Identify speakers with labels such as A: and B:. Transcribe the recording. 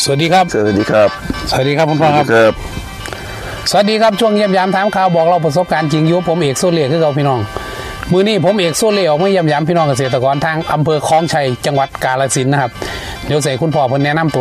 A: สวัสดีครับ
B: สวัสดีครับ
A: สวัสดีครับคุณพ่อครับสวัสดีครับช่วงเยี่ยมยามถามข่าวบอกเราประสบการณ์จริงอยู่ผมเอกโซเล่คือเราพี่น้องมือนี้ผมเอกโซเล่ออกมาเยี่ยมยามพี่น้องเกษตรกรทางอำเภอคลองชัยจังหวัดกาฬสินธุ์นะครับเดี๋ยวใส่คุณพ่อเพิ่นแนะนำตัว